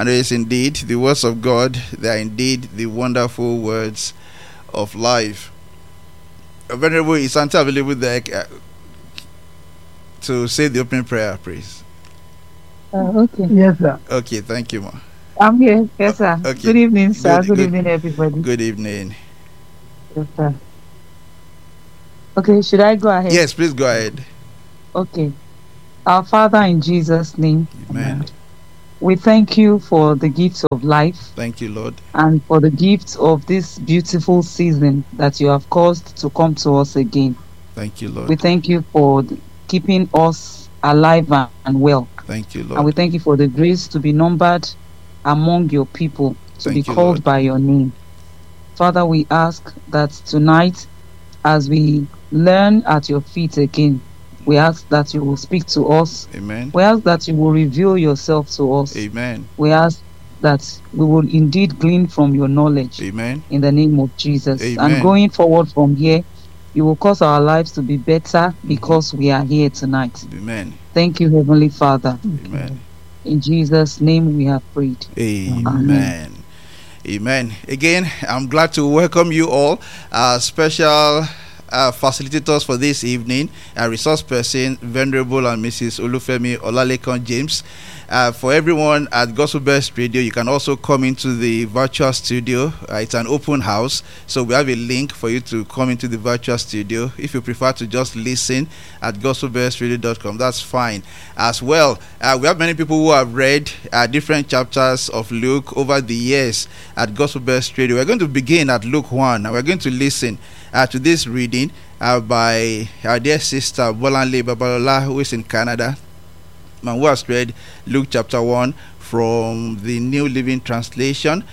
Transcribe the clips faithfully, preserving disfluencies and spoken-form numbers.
And it is indeed the words of God. They are indeed the wonderful words of life. Venerable, is Santa available there uh, to say the opening prayer, please? Uh, okay. Yes, sir. Okay, thank you, ma. I'm here. Yes, sir. Okay. Good evening, sir. Good, Good, good evening, everybody. Good evening. Yes, sir. Okay, should I go ahead? Yes, please go ahead. Okay. Our Father, in Jesus' name, Amen. We thank you for the gifts of life. Thank you, Lord. And for the gifts of this beautiful season that you have caused to come to us again. Thank you, Lord. We thank you for keeping us alive and well. Thank you, Lord. And we thank you for the grace to be numbered among your people, to thank be you, called Lord. by your name. Father, we ask that tonight, as we learn at your feet again, we ask that you will speak to us. Amen. We ask that you will reveal yourself to us. Amen. We ask that we will indeed glean from your knowledge. Amen. In the name of Jesus. Amen. And going forward from here, you will cause our lives to be better because mm-hmm. we are here tonight. Amen. Thank you, Heavenly Father. Amen. In Jesus' name we have prayed. Amen. Amen. Amen. Again, I'm glad to welcome you all. Our special Uh, facilitators for this evening, a resource person, Venerable and Missus Olufemi Olalekan James. Uh, for everyone at Gospel Best Radio, you can also come into the virtual studio. Uh, it's an open house, so we have a link for you to come into the virtual studio. If you prefer to just listen at gospel best radio dot com, that's fine as well. Uh, we have many people who have read uh, different chapters of Luke over the years at Gospel Best Radio. We're going to begin at Luke one, and we're going to listen Uh, to this reading uh, by our dear sister Bolanle Babalola, who is in Canada, and who has read Luke chapter one from the New Living Translation.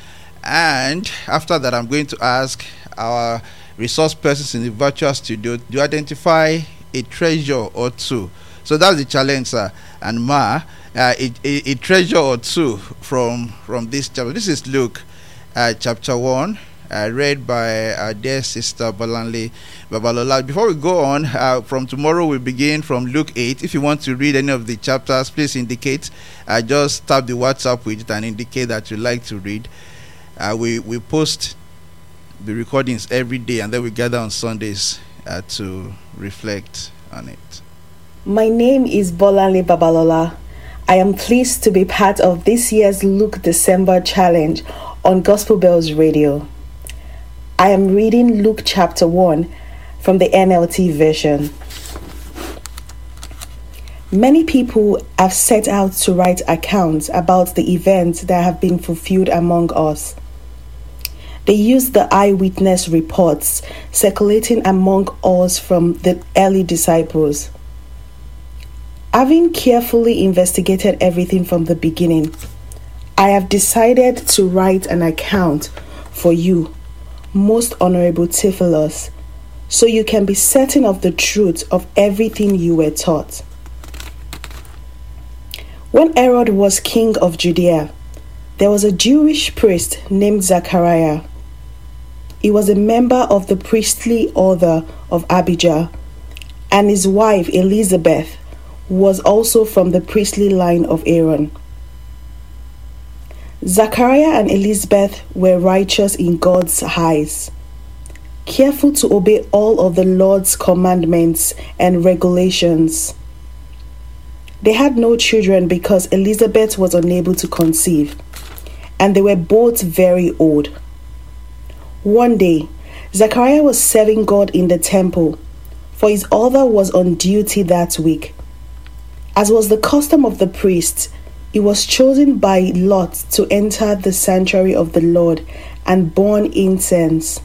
And after that, I'm going to ask our resource persons in the virtual studio to identify a treasure or two. So that's the challenge, sir. And Ma, uh, a, a, a treasure or two from, from this chapter. This is Luke uh, chapter one. Uh, read by our dear sister Bolanle Babalola. Before we go on, uh, from tomorrow we begin from Luke eight. If you want to read any of the chapters, please indicate. Uh, just tap the WhatsApp widget and indicate that you like to read. Uh, we, we post the recordings every day, and then we gather on Sundays uh, to reflect on it. My name is Bolanle Babalola. I am pleased to be part of this year's Luke December Challenge on Gospel Bells Radio. I am reading Luke chapter one from the N L T version. Many people have set out to write accounts about the events that have been fulfilled among us. They use the eyewitness reports circulating among us from the early disciples. Having carefully investigated everything from the beginning, I have decided to write an account for you, Most Honorable Theophilus, so you can be certain of the truth of everything you were taught. When Herod was king of Judea, there was a Jewish priest named Zachariah. He was a member of the priestly order of Abijah, and his wife Elizabeth was also from the priestly line of Aaron. Zachariah and Elizabeth were righteous in God's eyes, careful to obey all of the Lord's commandments and regulations. They had no children because Elizabeth was unable to conceive, and they were both very old. One day, Zachariah was serving God in the temple, for his other was on duty that week. As was the custom of the priests, he was chosen by lot to enter the sanctuary of the Lord and burn incense.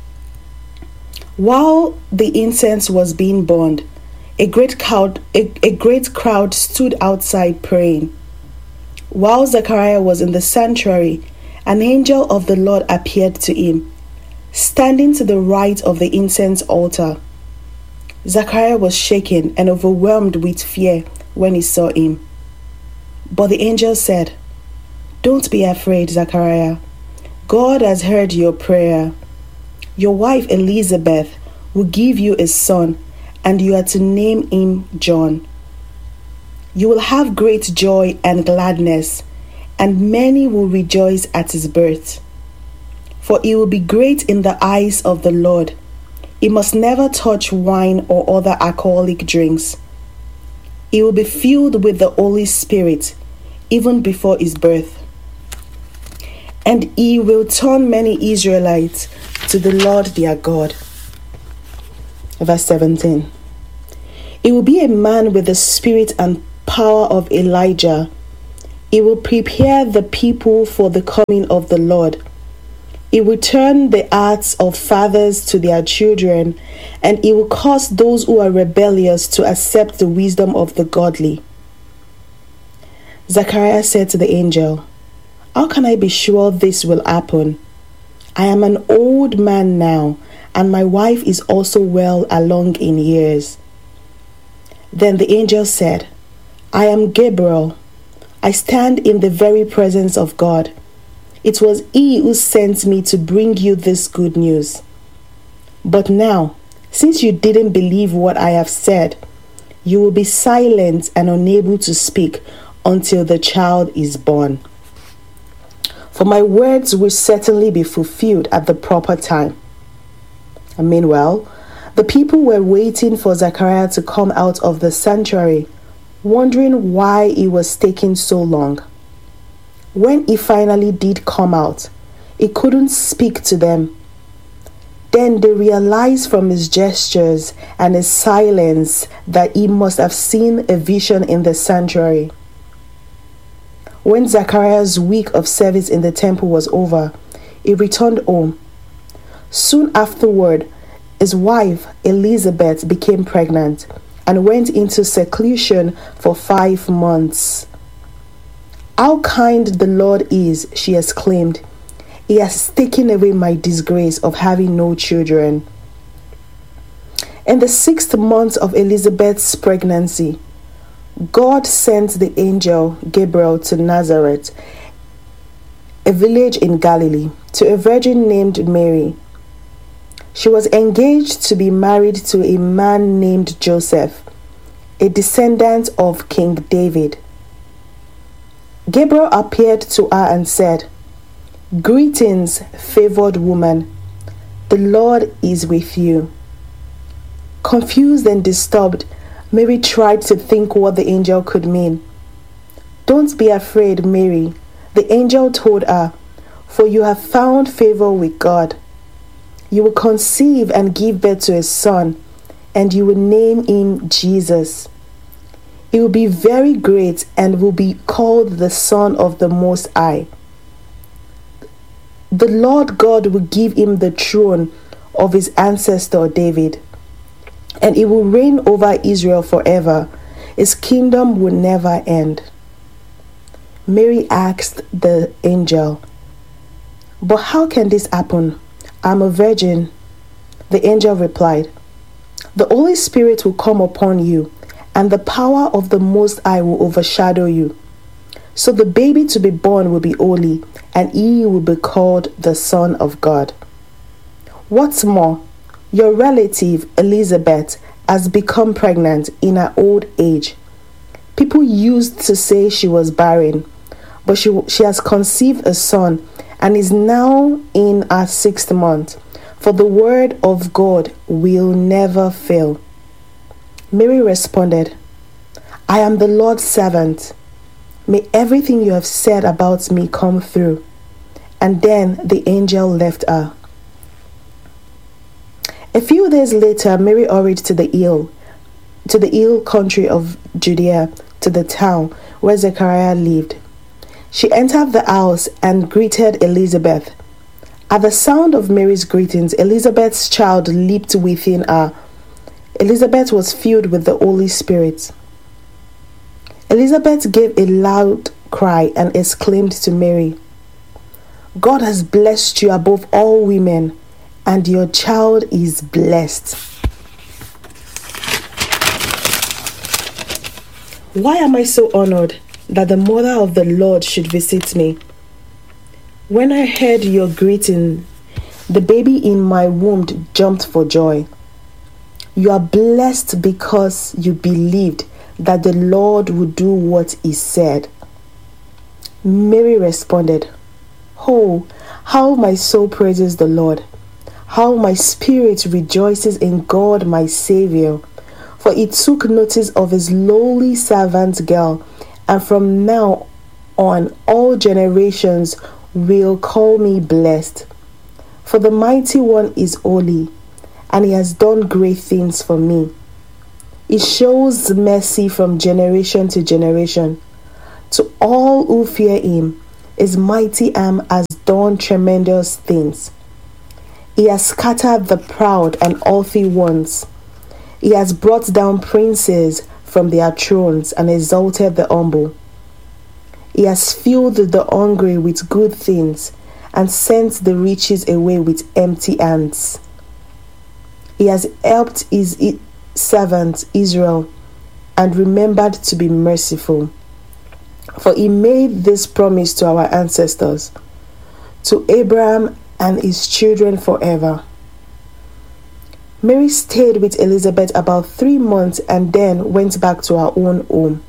While the incense was being burned, a great crowd, a, a great crowd stood outside praying. While Zechariah was in the sanctuary, an angel of the Lord appeared to him, standing to the right of the incense altar. Zechariah was shaken and overwhelmed with fear when he saw him. But the angel said, "Don't be afraid, Zechariah. God has heard your prayer. Your wife Elizabeth will give you a son, and you are to name him John. You will have great joy and gladness, and many will rejoice at his birth. For he will be great in the eyes of the Lord. He must never touch wine or other alcoholic drinks. He will be filled with the Holy Spirit even before his birth. And he will turn many Israelites to the Lord their God. Verse seventeen. He will be a man with the spirit and power of Elijah. He will prepare the people for the coming of the Lord. He will turn the hearts of fathers to their children, and he will cause those who are rebellious to accept the wisdom of the godly. Zachariah said to the angel, "How can I be sure this will happen? I am an old man now, and my wife is also well along in years." Then the angel said, "I am Gabriel. I stand in the very presence of God. It was he who sent me to bring you this good news. But now, since you didn't believe what I have said, you will be silent and unable to speak until the child is born. For my words will certainly be fulfilled at the proper time." And meanwhile, the people were waiting for Zechariah to come out of the sanctuary, wondering why it was taking so long. When he finally did come out, he couldn't speak to them. Then they realized from his gestures and his silence that he must have seen a vision in the sanctuary. When Zechariah's week of service in the temple was over, he returned home. Soon afterward, his wife Elizabeth became pregnant and went into seclusion for five months. "How kind the Lord is," she exclaimed. "He has taken away my disgrace of having no children." In the sixth month of Elizabeth's pregnancy, God sent the angel Gabriel to Nazareth, a village in Galilee, to a virgin named Mary. She was engaged to be married to a man named Joseph, a descendant of King David. Gabriel appeared to her and said, "Greetings, favored woman. The Lord is with you." Confused and disturbed, Mary tried to think what the angel could mean. "Don't be afraid, Mary," the angel told her, "for you have found favor with God. You will conceive and give birth to a son, and you will name him Jesus. He will be very great and will be called the Son of the Most High. The Lord God will give him the throne of his ancestor David, and he will reign over Israel forever. His kingdom will never end." Mary asked the angel, "But how can this happen? I'm a virgin." The angel replied, "The Holy Spirit will come upon you, and the power of the Most High will overshadow you. So the baby to be born will be holy, and he will be called the Son of God. What's more, your relative Elizabeth has become pregnant in her old age. People used to say she was barren, but she, she has conceived a son and is now in her sixth month, for the word of God will never fail." Mary responded, "I am the Lord's servant. May everything you have said about me come through." And then the angel left her. A few days later, Mary hurried to the hill, to the hill country of Judea, to the town where Zechariah lived. She entered the house and greeted Elizabeth. At the sound of Mary's greetings, Elizabeth's child leaped within her. Elizabeth was filled with the Holy Spirit. Elizabeth gave a loud cry and exclaimed to Mary, "God has blessed you above all women, and your child is blessed." Why am I so honored that the mother of the Lord should visit me? When I heard your greeting, the baby in my womb jumped for joy. You are blessed because you believed that the Lord would do what he said. Mary responded, "Oh, how my soul praises the Lord! How my spirit rejoices in God my Saviour! For he took notice of his lowly servant girl, and from now on all generations will call me blessed. For the Mighty One is holy, and he has done great things for me. He shows mercy from generation to generation. To all who fear him, his mighty arm has done tremendous things. He has scattered the proud and haughty ones. He has brought down princes from their thrones and exalted the humble. He has filled the hungry with good things and sent the riches away with empty hands. He has helped his servant Israel and remembered to be merciful. For he made this promise to our ancestors, to Abraham and his children forever." Mary stayed with Elizabeth about three months and then went back to her own home.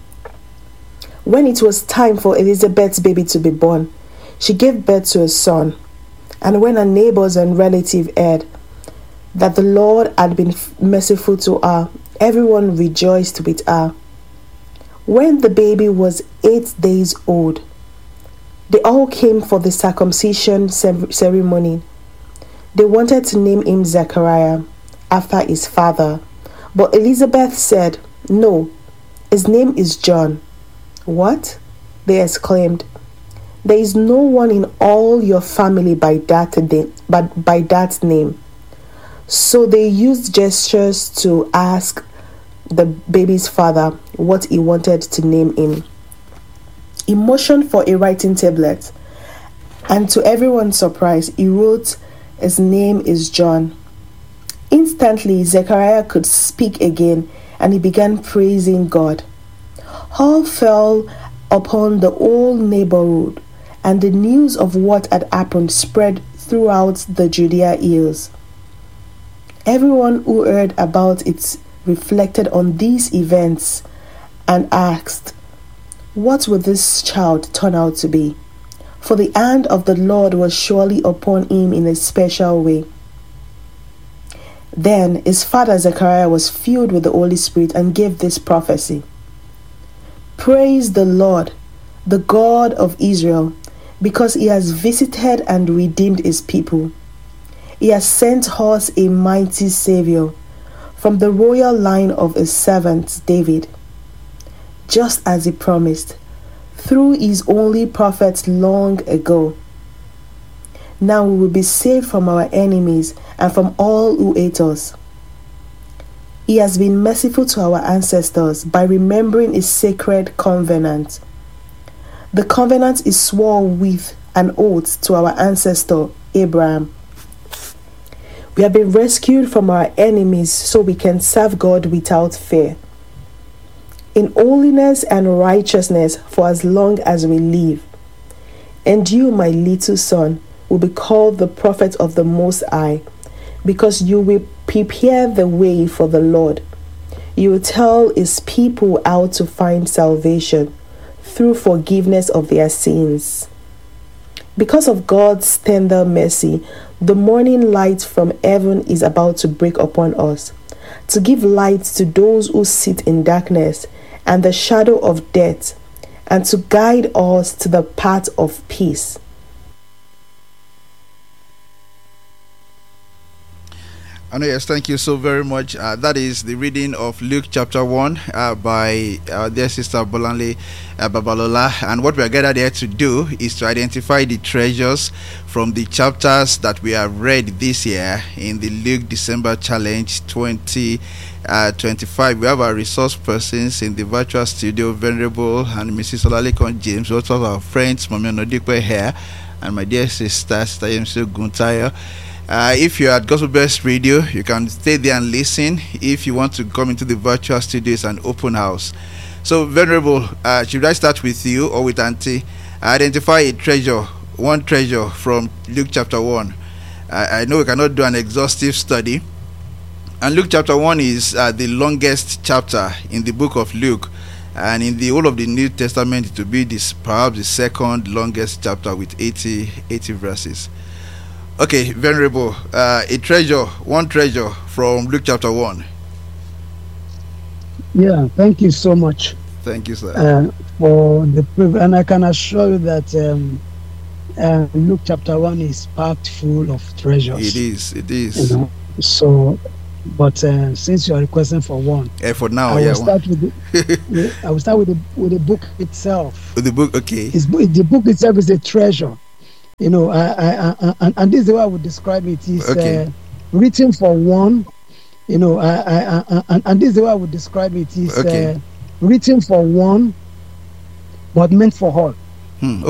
When it was time for Elizabeth's baby to be born, she gave birth to a son. And when her neighbors and relatives heard that the Lord had been merciful to her, everyone rejoiced with her. When the baby was eight days old, they all came for the circumcision ceremony. They wanted to name him Zechariah, after his father. But Elizabeth said, "No, his name is John." "What?" they exclaimed. "There is no one in all your family by that, name, but by that name." So they used gestures to ask the baby's father what he wanted to name him. He motioned for a writing tablet, and to everyone's surprise, he wrote, "His name is John." Instantly, Zechariah could speak again, and he began praising God. Awe fell upon the whole neighborhood, and the news of what had happened spread throughout the Judea hills. Everyone who heard about it reflected on these events and asked, "What will this child turn out to be?" For the hand of the Lord was surely upon him in a special way. Then his father Zechariah was filled with the Holy Spirit and gave this prophecy: "Praise the Lord, the God of Israel, because he has visited and redeemed his people. He has sent us a mighty Savior from the royal line of his servant David, just as he promised through his only prophet long ago. Now we will be saved from our enemies and from all who hate us. He has been merciful to our ancestors by remembering his sacred covenant. The covenant is sworn with an oath to our ancestor Abraham. We have been rescued from our enemies so we can serve God without fear, in holiness and righteousness for as long as we live. And you, my little son, will be called the prophet of the Most High, because you will prepare the way for the Lord. You will tell his people how to find salvation through forgiveness of their sins. Because of God's tender mercy, the morning light from heaven is about to break upon us, to give light to those who sit in darkness and the shadow of death, and to guide us to the path of peace." And yes, thank you so very much. Uh, that is the reading of Luke chapter one uh, by our dear sister Bolanle uh, Babalola. And what we are gathered here to do is to identify the treasures from the chapters that we have read this year in the Luke December Challenge twenty twenty-five. We have our resource persons in the virtual studio, Venerable and Missus Olalekon James. We also have our friends, Mami Onodikwe here, and my dear sister, Sister Yemso Guntayo. Uh, if you're at Gospel Best Radio, you can stay there and listen. If you want to come into the virtual studio, it's an open house. So, Venerable, uh, should I start with you or with Auntie? Identify a treasure, one treasure from Luke chapter one. Uh, I know we cannot do an exhaustive study. And Luke chapter one is uh, the longest chapter in the book of Luke. and in the whole of the New Testament it will be this perhaps the second longest chapter with eighty, eighty verses. Okay, Venerable, uh, a treasure, one treasure from Luke chapter one. Yeah, thank you so much. Thank you, sir. Uh, for the privilege, and I can assure you that um, uh, Luke chapter one is packed full of treasures. It is, it is. You know? So, but uh, since you are requesting for one, yeah, for now, I will yeah. start with the, with, I will start with the with the book itself. With the book, okay. It's, the book itself is a treasure. You know, I, I, I, and, and this is the way I would describe it. It's okay. uh, written for one. You know, I, I, I, and, and this is the way I would describe it. It's okay. uh, written for one, but meant for all. Hmm.